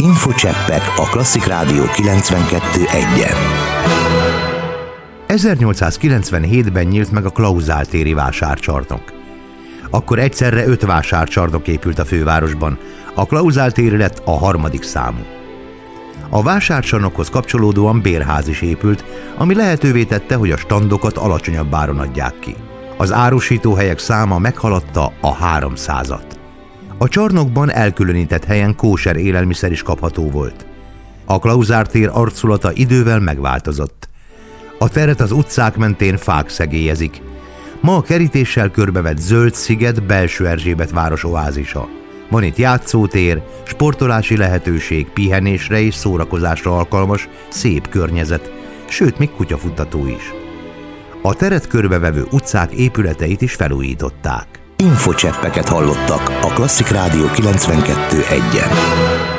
Infocseppek a Klasszik Rádió 92.1-en. 1897-ben nyílt meg a Klauzál téri vásárcsarnok. Akkor egyszerre 5 vásárcsarnok épült a fővárosban, a Klauzál tér lett a 3. számú. A vásárcsarnokhoz kapcsolódóan bérház is épült, ami lehetővé tette, hogy a standokat alacsonyabb áron adják ki. Az árusítóhelyek száma meghaladta a 300-at. A csarnokban elkülönített helyen kóser élelmiszer is kapható volt. A Klauzál tér arculata idővel megváltozott. A teret az utcák mentén fák szegélyezik. Ma a kerítéssel körbevett zöld sziget Belső Erzsébet város oázisa. Van itt játszótér, sportolási lehetőség, pihenésre és szórakozásra alkalmas, szép környezet, sőt még kutyafuttató is. A teret körbevevő utcák épületeit is felújították. Infocseppeket hallottak a Klasszik Rádió 92.1-en.